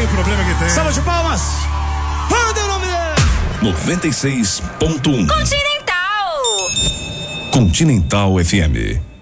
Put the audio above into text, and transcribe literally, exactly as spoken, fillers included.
o problema que tem. Salva de palmas. Manda o nome dele. noventa e seis ponto um Continental. Continental F M.